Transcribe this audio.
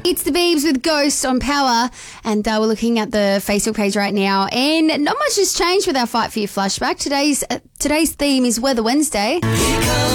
It's the Beebs with Ghost on Power, and we're looking at the Facebook page right now, and not much has changed with our Fight for You flashback. Today's theme is Weather Wednesday. Here comes